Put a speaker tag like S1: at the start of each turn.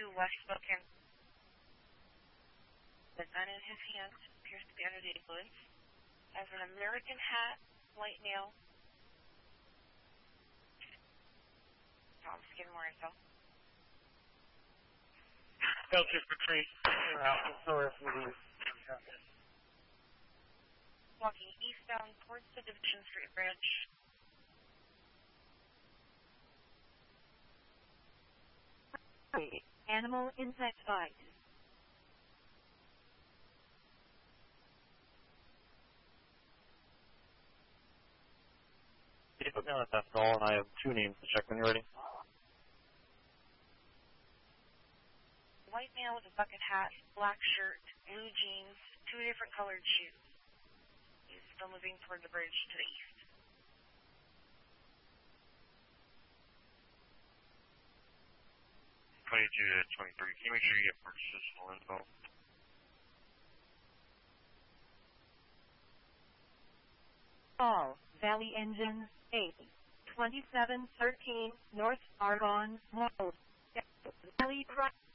S1: West Spokane. The gun in his hand appears to be under the influence. Has an American hat, white male. Tom Skidmore info.
S2: Delta retreat.
S1: Walking eastbound towards the Division Street Bridge.
S3: Animal insect bite.
S4: You put me on a test call, and I have 2 names to check when you're ready.
S1: White male with a bucket hat, black shirt, blue jeans, 2 different colored shoes. He's still moving toward the bridge to the east.
S5: To 23. Can you make sure you get purchases full info?
S3: All Valley Engine 8, 2713 North Argonne Road. Valley Drive.